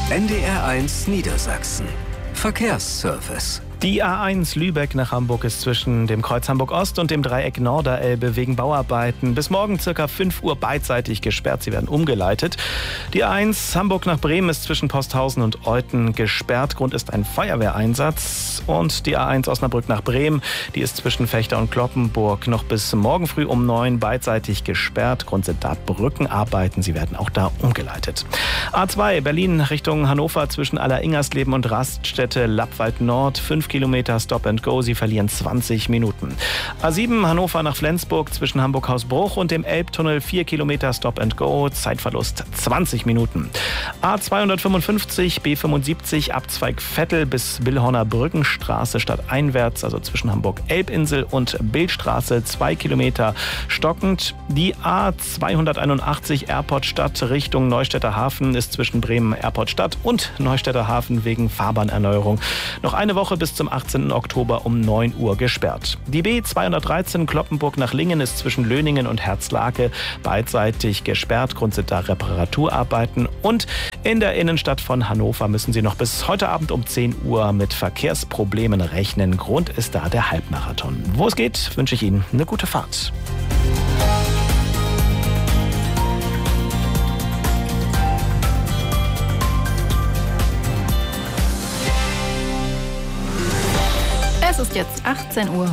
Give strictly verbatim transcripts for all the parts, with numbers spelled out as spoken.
N D R eins Niedersachsen. Verkehrsservice. Die A eins Lübeck nach Hamburg ist zwischen dem Kreuz Hamburg-Ost und dem Dreieck Norderelbe wegen Bauarbeiten bis morgen ca. fünf Uhr beidseitig gesperrt. Sie werden umgeleitet. Die A eins Hamburg nach Bremen ist zwischen Posthausen und Euthen gesperrt. Grund ist ein Feuerwehreinsatz. Und die A eins Osnabrück nach Bremen, die ist zwischen Fechter und Cloppenburg noch bis morgen früh um neun beidseitig gesperrt. Grund sind da Brückenarbeiten. Sie werden auch da umgeleitet. A zwei Berlin Richtung Hannover zwischen Aller-Ingersleben und Raststätte Lappwald Nord. fünf Kilometer Stop and Go. Sie verlieren zwanzig Minuten. A sieben Hannover nach Flensburg zwischen Hamburg-Hausbruch und dem Elbtunnel. vier Kilometer Stop and Go. Zeitverlust zwanzig Minuten. A zweihundertfünfundfünfzig B fünfundsiebzig Abzweig Vettel bis Billhorner Brückenstraße stadteinwärts, also zwischen Hamburg-Elbinsel und Billstraße. zwei Kilometer stockend. Die A zweihunderteinundachtzig Airport-Stadt Richtung Neustädter Hafen ist zwischen Bremen Airport-Stadt und Neustädter Hafen wegen Fahrbahnerneuerung noch eine Woche bis zum achtzehnten Oktober um neun Uhr gesperrt. Die B zweihundertdreizehn Kloppenburg nach Lingen ist zwischen Löningen und Herzlake beidseitig gesperrt. Grund sind da Reparaturarbeiten. Und in der Innenstadt von Hannover müssen Sie noch bis heute Abend um zehn Uhr mit Verkehrsproblemen rechnen. Grund ist da der Halbmarathon. Wo es geht, wünsche ich Ihnen eine gute Fahrt. Es ist jetzt achtzehn Uhr.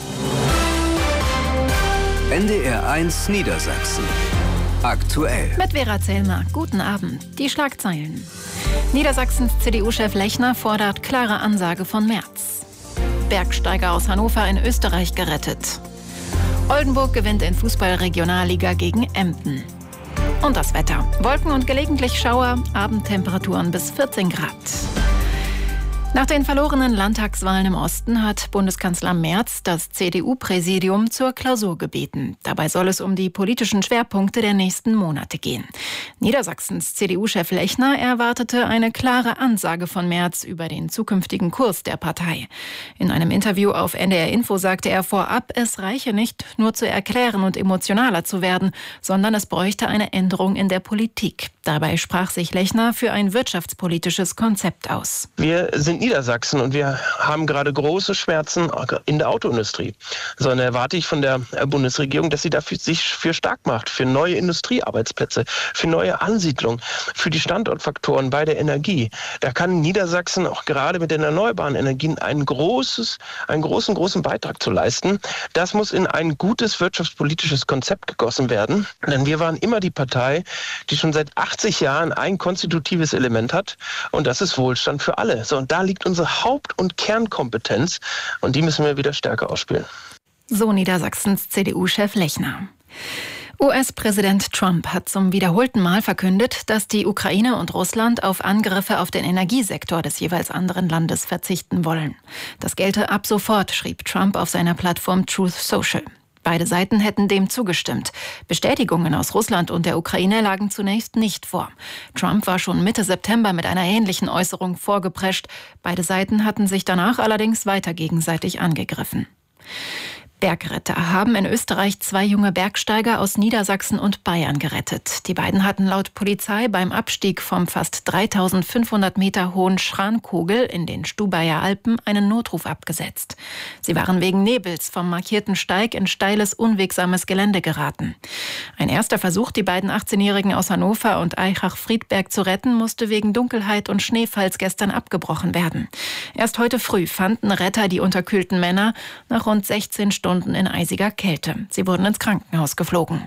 N D R eins Niedersachsen. Aktuell. Mit Vera Zellmer. Guten Abend. Die Schlagzeilen. Niedersachsens C D U-Chef Lechner fordert klare Ansage von Merz. Bergsteiger aus Hannover in Österreich gerettet. Oldenburg gewinnt in Fußball-Regionalliga gegen Emden. Und das Wetter. Wolken und gelegentlich Schauer, Abendtemperaturen bis vierzehn Grad. Nach den verlorenen Landtagswahlen im Osten hat Bundeskanzler Merz das C D U-Präsidium zur Klausur gebeten. Dabei soll es um die politischen Schwerpunkte der nächsten Monate gehen. Niedersachsens C D U-Chef Lechner erwartete eine klare Ansage von Merz über den zukünftigen Kurs der Partei. In einem Interview auf N D R Info sagte er vorab, es reiche nicht, nur zu erklären und emotionaler zu werden, sondern es bräuchte eine Änderung in der Politik. Dabei sprach sich Lechner für ein wirtschaftspolitisches Konzept aus. Wir sind Niedersachsen und wir haben gerade große Schmerzen in der Autoindustrie. Sondern erwarte ich von der Bundesregierung, dass sie dafür sich für stark macht, für neue Industriearbeitsplätze, für neue Ansiedlung, für die Standortfaktoren bei der Energie. Da kann Niedersachsen auch gerade mit den erneuerbaren Energien ein großes, einen großen, großen Beitrag zu leisten. Das muss in ein gutes wirtschaftspolitisches Konzept gegossen werden. Denn wir waren immer die Partei, die schon seit achtzig Jahren ein konstitutives Element hat. Und das ist Wohlstand für alle. So, und da liegt unsere Haupt- und Kernkompetenz und die müssen wir wieder stärker ausspielen. So Niedersachsens C D U-Chef Lechner. U S-Präsident Trump hat zum wiederholten Mal verkündet, dass die Ukraine und Russland auf Angriffe auf den Energiesektor des jeweils anderen Landes verzichten wollen. Das gelte ab sofort, schrieb Trump auf seiner Plattform Truth Social. Beide Seiten hätten dem zugestimmt. Bestätigungen aus Russland und der Ukraine lagen zunächst nicht vor. Trump war schon Mitte September mit einer ähnlichen Äußerung vorgeprescht. Beide Seiten hatten sich danach allerdings weiter gegenseitig angegriffen. Bergretter haben in Österreich zwei junge Bergsteiger aus Niedersachsen und Bayern gerettet. Die beiden hatten laut Polizei beim Abstieg vom fast dreitausendfünfhundert Meter hohen Schrankogel in den Stubaier Alpen einen Notruf abgesetzt. Sie waren wegen Nebels vom markierten Steig in steiles, unwegsames Gelände geraten. Ein erster Versuch, die beiden achtzehnjährigen aus Hannover und Aichach-Friedberg zu retten, musste wegen Dunkelheit und Schneefalls gestern abgebrochen werden. Erst heute früh fanden Retter die unterkühlten Männer nach rund sechzehn Stunden in eisiger Kälte. Sie wurden ins Krankenhaus geflogen.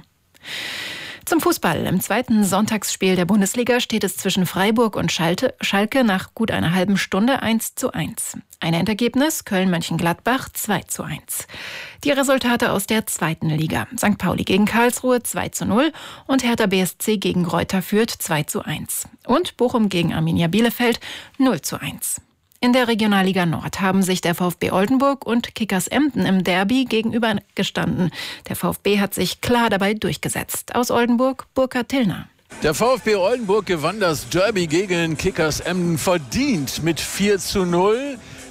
Zum Fußball. Im zweiten Sonntagsspiel der Bundesliga steht es zwischen Freiburg und Schalte, Schalke nach gut einer halben Stunde eins zu eins. Ein Endergebnis Köln-Mönchengladbach zwei zu eins. Die Resultate aus der zweiten Liga. Sankt Pauli gegen Karlsruhe zwei zu null und Hertha B S C gegen Greuther Fürth zwei zu eins. Und Bochum gegen Arminia Bielefeld null zu eins. In der Regionalliga Nord haben sich der VfB Oldenburg und Kickers Emden im Derby gegenübergestanden. Der VfB hat sich klar dabei durchgesetzt. Aus Oldenburg, Burkhard Tillner. Der VfB Oldenburg gewann das Derby gegen Kickers Emden verdient mit vier zu null.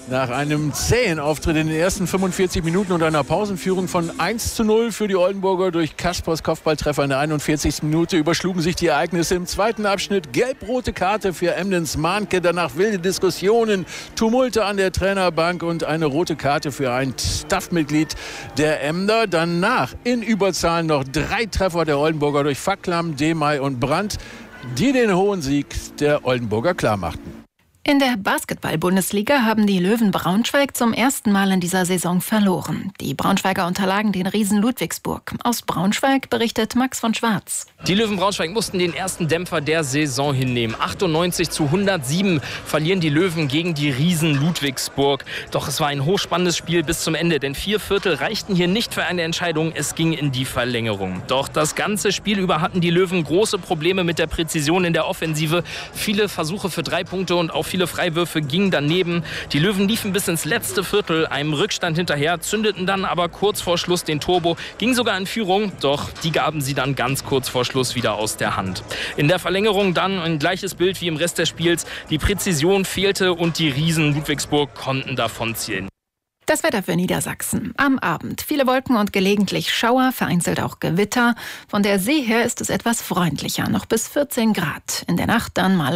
Nach einem zähen Auftritt in den ersten fünfundvierzig Minuten und einer Pausenführung von eins zu null für die Oldenburger durch Kaspers Kopfballtreffer in der einundvierzigsten Minute überschlugen sich die Ereignisse im zweiten Abschnitt. Gelb-rote Karte für Emdens Mahnke, danach wilde Diskussionen, Tumulte an der Trainerbank und eine rote Karte für ein Staffmitglied der Emder. Danach in Überzahl noch drei Treffer der Oldenburger durch Facklam, Demay und Brandt, die den hohen Sieg der Oldenburger klarmachten. In der Basketball-Bundesliga haben die Löwen Braunschweig zum ersten Mal in dieser Saison verloren. Die Braunschweiger unterlagen den Riesen Ludwigsburg. Aus Braunschweig berichtet Max von Schwarz. Die Löwen Braunschweig mussten den ersten Dämpfer der Saison hinnehmen. achtundneunzig zu hundertsieben verlieren die Löwen gegen die Riesen Ludwigsburg. Doch es war ein hochspannendes Spiel bis zum Ende, denn vier Viertel reichten hier nicht für eine Entscheidung. Es ging in die Verlängerung. Doch das ganze Spiel über hatten die Löwen große Probleme mit der Präzision in der Offensive. Viele Versuche für drei Punkte und auch viele Freiwürfe gingen daneben. Die Löwen liefen bis ins letzte Viertel einem Rückstand hinterher, zündeten dann aber kurz vor Schluss den Turbo, gingen sogar in Führung, doch die gaben sie dann ganz kurz vor Schluss wieder aus der Hand. In der Verlängerung dann ein gleiches Bild wie im Rest des Spiels. Die Präzision fehlte und die Riesen Ludwigsburg konnten davonziehen. Das Wetter für Niedersachsen. Am Abend viele Wolken und gelegentlich Schauer, vereinzelt auch Gewitter. Von der See her ist es etwas freundlicher, noch bis vierzehn Grad. In der Nacht dann mal